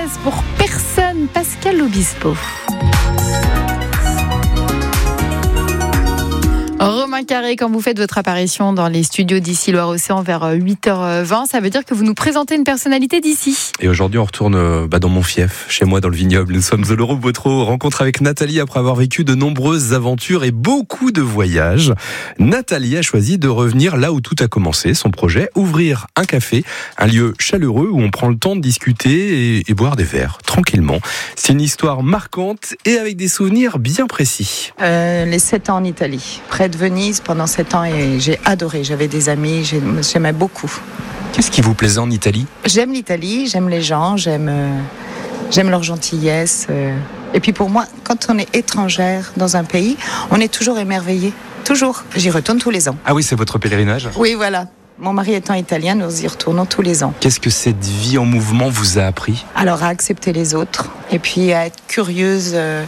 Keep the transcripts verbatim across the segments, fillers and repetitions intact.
Pour personne, Pascal Obispo. Romain Carré, quand vous faites votre apparition dans les studios d'Ici Loire-Océan vers huit heures vingt, ça veut dire que vous nous présentez une personnalité d'ici. Et aujourd'hui, on retourne bah, dans mon fief, chez moi dans le vignoble. Nous sommes au Loro Botro, rencontre avec Nathalie après avoir vécu de nombreuses aventures et beaucoup de voyages. Nathalie a choisi de revenir là où tout a commencé, son projet, ouvrir un café, un lieu chaleureux où on prend le temps de discuter et, et boire des verres, tranquillement. C'est une histoire marquante et avec des souvenirs bien précis. Euh, les sept ans en Italie, près de Venise pendant sept ans, et j'ai adoré. J'avais des amis, j'aimais beaucoup. Qu'est-ce qui vous plaisait en Italie ? J'aime l'Italie, j'aime les gens, j'aime, euh, j'aime leur gentillesse. Euh. Et puis pour moi, quand on est étrangère dans un pays, on est toujours émerveillé. Toujours. J'y retourne tous les ans. Ah oui, c'est votre pèlerinage ? Oui, voilà. Mon mari étant italien, nous y retournons tous les ans. Qu'est-ce que cette vie en mouvement vous a appris ? Alors, à accepter les autres et puis à être curieuse euh,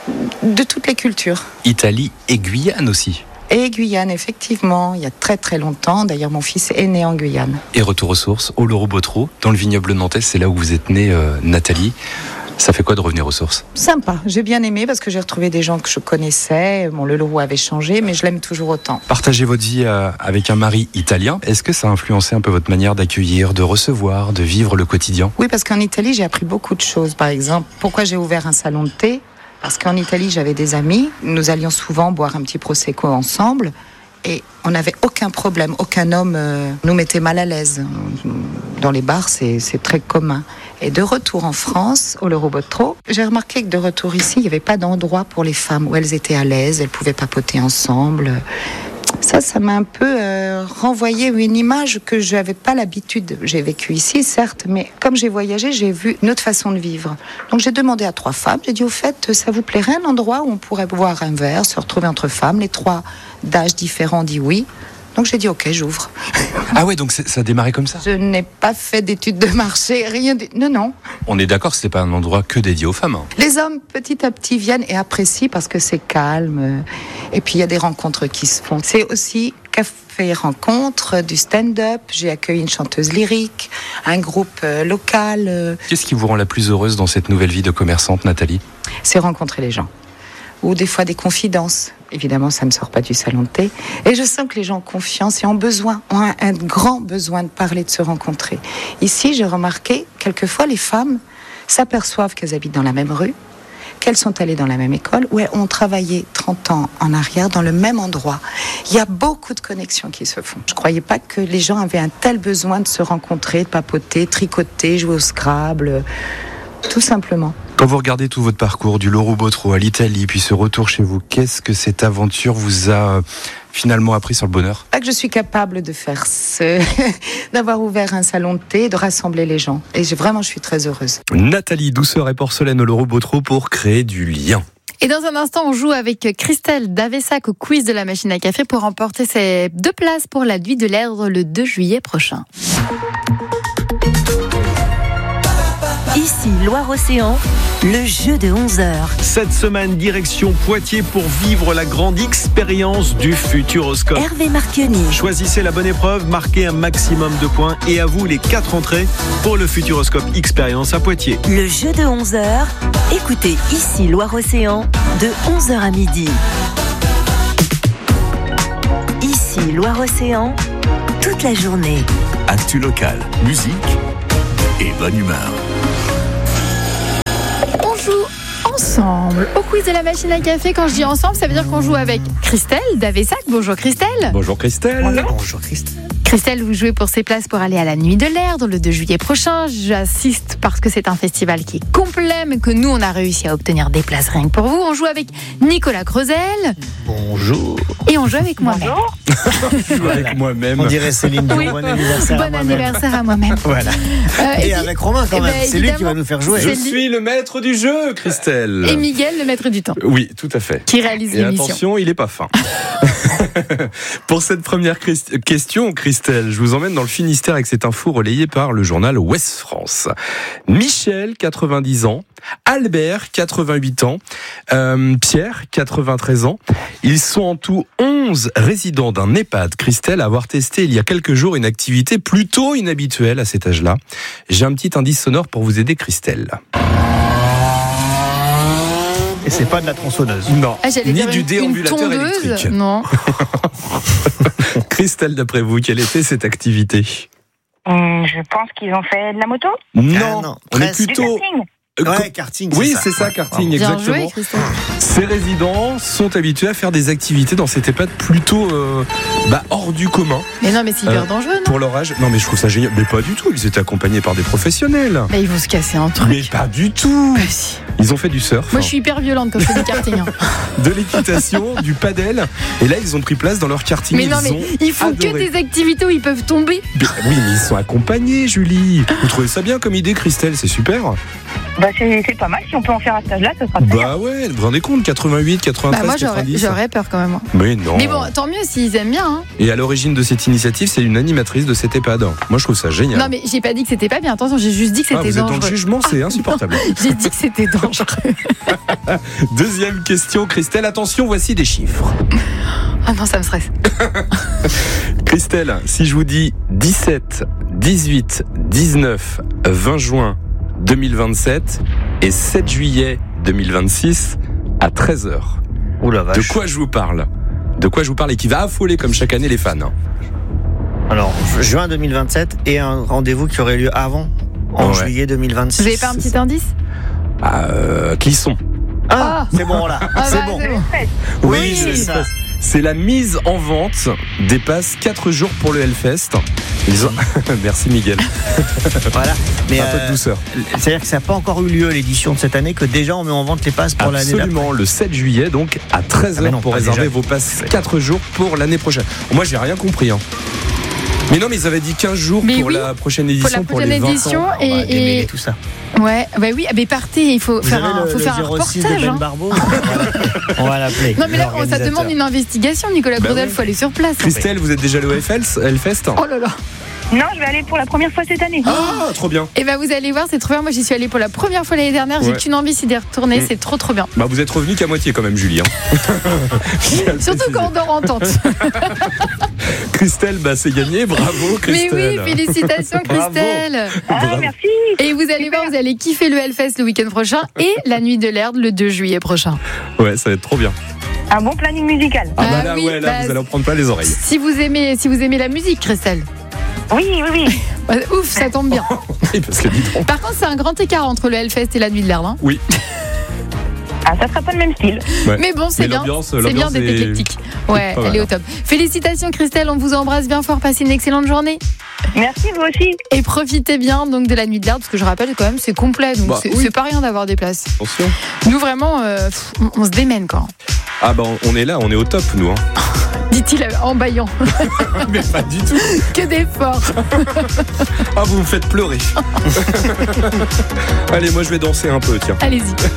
de toutes les cultures. Italie et Guyane aussi. Et Guyane, effectivement, il y a très très longtemps. D'ailleurs, mon fils est né en Guyane. Et retour aux sources, au Loro Botro, dans le vignoble nantais, c'est là où vous êtes née, euh, Nathalie. Ça fait quoi de revenir aux sources ? Sympa, j'ai bien aimé parce que j'ai retrouvé des gens que je connaissais. Bon, le Loro avait changé, mais je l'aime toujours autant. Partagez votre vie euh, avec un mari italien. Est-ce que ça a influencé un peu votre manière d'accueillir, de recevoir, de vivre le quotidien ? Oui, parce qu'en Italie, j'ai appris beaucoup de choses. Par exemple, pourquoi j'ai ouvert un salon de thé ? Parce qu'en Italie, j'avais des amis. Nous allions souvent boire un petit prosecco ensemble. Et on n'avait aucun problème. Aucun homme euh, nous mettait mal à l'aise. Dans les bars, c'est, c'est très commun. Et de retour en France, au Loro Botro, j'ai remarqué que de retour ici, il n'y avait pas d'endroit pour les femmes où elles étaient à l'aise, elles pouvaient papoter ensemble. Ça, ça m'a un peu euh, renvoyé une image que je n'avais pas l'habitude. J'ai vécu ici, certes, mais comme j'ai voyagé, j'ai vu une autre façon de vivre. Donc j'ai demandé à trois femmes, j'ai dit au fait, ça vous plairait un endroit où on pourrait boire un verre, se retrouver entre femmes ? Les trois d'âges différents ont dit oui. Donc j'ai dit ok, j'ouvre. Ah ouais, donc ça a démarré comme ça ? Je n'ai pas fait d'études de marché, rien de... Non, non. On est d'accord, ce n'est pas un endroit que dédié aux femmes. Hein. Les hommes, petit à petit, viennent et apprécient parce que c'est calme. Et puis il y a des rencontres qui se font. C'est aussi café rencontre, du stand-up. J'ai accueilli une chanteuse lyrique, un groupe euh, local. Euh... Qu'est-ce qui vous rend la plus heureuse dans cette nouvelle vie de commerçante, Nathalie ? C'est rencontrer les gens. Ou des fois des confidences. Évidemment, ça ne me sort pas du salon de thé. Et je sens que les gens ont confiance et ont besoin, ont un, un grand besoin de parler, de se rencontrer. Ici, j'ai remarqué, quelquefois, les femmes s'aperçoivent qu'elles habitent dans la même rue, qu'elles sont allées dans la même école, ou elles ont travaillé trente ans en arrière dans le même endroit. Il y a beaucoup de connexions qui se font. Je ne croyais pas que les gens avaient un tel besoin de se rencontrer, de papoter, tricoter, jouer au Scrabble, tout simplement. Quand vous regardez tout votre parcours du Loro Botro à l'Italie, puis ce retour chez vous, qu'est-ce que cette aventure vous a finalement appris sur le bonheur ? Pas que je suis capable de faire ce... d'avoir ouvert un salon de thé, de rassembler les gens. Et j'ai, vraiment, je suis très heureuse. Nathalie, douceur et porcelaine au Loro Botro pour créer du lien. Et dans un instant, on joue avec Christelle d'Avessac au quiz de la machine à café pour remporter ses deux places pour la Nuit de l'Erdre le deux juillet prochain. Ici Loire-Océan, le jeu de onze heures. Cette semaine, direction Poitiers pour vivre la grande expérience du Futuroscope. Hervé Marchionni. Choisissez la bonne épreuve, marquez un maximum de points et à vous les quatre entrées pour le Futuroscope Expérience à Poitiers. Le jeu de onze heures, écoutez Ici Loire-Océan de onze heures à midi. Ici Loire-Océan, toute la journée. Actu local, musique et bonne humeur. On joue ensemble au quiz de la machine à café. Quand je dis ensemble, ça veut dire qu'on joue avec Christelle d'Avessac. Bonjour Christelle. Bonjour Christelle. Bonjour. Bonjour Christelle. Christelle, vous jouez pour ces places pour aller à la Nuit de l'Erdre le deux juillet prochain. J'assiste parce que c'est un festival qui est complet, mais que nous, on a réussi à obtenir des places rien que pour vous. On joue avec Nicolas Creusel. Bonjour. Et on joue avec moi-même. Je joue avec moi-même. On dirait Céline Dion. Oui. Bon anniversaire Bon à moi-même. anniversaire à moi-même. Voilà. Euh, et, et avec Romain quand eh même. ben, c'est lui qui va nous faire jouer. Je C'est lui. suis le maître du jeu, Christelle. Et Miguel, le maître du temps. Oui, tout à fait. Qui réalise Et l'émission. attention, il est pas fin. Pour cette première question, Christelle, Christelle. Je vous emmène dans le Finistère avec cette info relayée par le journal Ouest France. Michel, quatre-vingt-dix ans. Albert, quatre-vingt-huit ans. Euh, Pierre, quatre-vingt-treize ans. Ils sont en tout onze résidents d'un EHPAD, Christelle, à avoir testé il y a quelques jours une activité plutôt inhabituelle à cet âge-là. J'ai un petit indice sonore pour vous aider, Christelle. Et c'est pas de la tronçonneuse. Non, Ah, j'allais ni dire du une- déambulateur une tondeuse. électrique. Non. Christelle, d'après vous, quelle était cette activité? Hum, je pense qu'ils ont fait de la moto. Non, non, on est presque. Du plutôt... karting. Euh, Ouais, karting. Oui, c'est c'est ça, Ouais, karting, Bien exactement. joué, Christelle. Ces résidents sont habitués à faire des activités dans cet EHPAD plutôt euh, bah, hors du commun Mais non, mais c'est hyper Euh, dangereux, non? pour leur âge. Non, mais je trouve ça génial. Mais pas du tout. Ils étaient accompagnés par des professionnels. Mais ils vont se casser un truc. Mais pas du tout. Bah, si. Ils ont fait du surf, Moi, je suis hyper violente quand je fais du karting. hein. de l'équitation, du padel. Et là, ils ont pris place dans leur karting. Mais non, ils mais ont ils font que adoré. des activités où ils peuvent tomber. Mais- oui, mais ils sont accompagnés, Julie. Vous trouvez ça bien comme idée, Christelle? C'est super. Bah, c'est, c'est pas mal. Si on peut en faire à cet âge-là, ce sera très bien. Bah ouais, vous vous rendez compte, quatre-vingt-huit, Bah, quatre-vingt-treize, moi, j'aurais, quatre-vingt-dix. j'aurais peur quand même. Mais non. Mais bon, tant mieux s'ils aiment bien. Hein. Et à l'origine de cette initiative, c'est une animatrice de cet EHPAD. Moi, je trouve ça génial. Non, mais j'ai pas dit que c'était pas bien. Attention, j'ai juste dit que Ah, c'était vous êtes dans dangereux. le jugement, c'est insupportable. J'ai dit que c'était dangereux. Deuxième question, Christelle. Attention, voici des chiffres. Ah non, ça me stresse. Christelle, si je vous dis dix-sept, dix-huit, dix-neuf, vingt juin deux mille vingt-sept et sept juillet deux mille vingt-six à treize heures, Ouh la vache. de quoi je vous parle? De quoi je vous parle et qui va affoler comme chaque année les fans? Alors, juin deux mille vingt-sept et un rendez-vous qui aurait lieu avant, en Ouais. juillet deux mille vingt-six. Vous avez pas un petit indice? Ah, euh, Clisson. Ah, c'est bon là. Ah c'est bah, bon. c'est bon. Oui, c'est ça. C'est la mise en vente des passes quatre jours pour le Hellfest. Ils ont... Merci Miguel. Voilà. Mais Un peu de euh, douceur. c'est-à-dire que ça n'a pas encore eu lieu l'édition de cette année, que déjà on met en vente les passes pour l'année d'après. Absolument, le sept juillet, donc à treize heures Ah mais non, pour pas réserver déjà. vos passes quatre jours pour l'année prochaine. Moi, j'ai rien compris. Hein. Mais non, mais ils avaient dit quinze jours Mais pour oui, la prochaine édition. Pour la prochaine les vingt édition ans. et, On va démêler et- tout ça. ouais, bah oui, ah, mais partez, il faut Vous faire avez un, le, faut le faire un zéro six de reportage. Ben hein. Barbeau. On va l'appeler. On va l'appeler. Non mais là, ça l'organisateur. demande une investigation, Nicolas Bah Brodel, oui. faut aller sur place. Christelle, vous êtes déjà allé au Hellfest Hellfest Oh là là. Non, je vais aller pour la première fois cette année. Ah, trop bien. Et ben vous allez voir, c'est trop bien. Moi, j'y suis allée pour la première fois l'année dernière. J'ai Ouais. qu'une envie, c'est d'y retourner. Mm. C'est trop trop bien. Bah, vous êtes revenu qu'à moitié quand même, Julie. Hein. Je tiens à le Surtout préciser. quand on dort en tente. Christelle, bah, c'est gagné. Bravo, Mais Christelle. oui, félicitations Bravo. Christelle. Ah, Bravo. merci. Et vous allez voir, vous allez kiffer le Hellfest le week-end prochain et la nuit de l'Erde le deux juillet prochain. Ouais, ça va être trop bien. Un bon planning musical. Ah, bah Ah là, oui, ouais, là, bah, vous allez en prendre plein les oreilles. Si vous aimez, si vous aimez la musique, Christelle, Oui, oui, oui. bah, ouf, ça tombe bien. Oui, parce que dis donc. Par contre, c'est un grand écart entre le Hellfest et la nuit de l'Erde. hein. Oui. Ah, ça sera pas le même style. Ouais. Mais bon, c'est Mais bien. l'ambiance- C'est bien l'ambiance d'être est- éclectique. Ouais, pas elle mal, est au hein. top. Félicitations Christelle, on vous embrasse bien fort. Passez une excellente journée. Merci, vous aussi. Et profitez bien donc de la nuit de l'Erde, parce que je rappelle quand même, c'est complet. Donc Bah, c'est oui. c'est pas rien d'avoir des places. Attention. Nous, vraiment, euh, pff, on, on se démène quand. Ah, bah, on est là, on est au top, nous. Hein. Dit-il en bâillant. Mais pas du tout. Que d'efforts. Ah, vous me faites pleurer. Allez, moi, je vais danser un peu, tiens. Allez-y.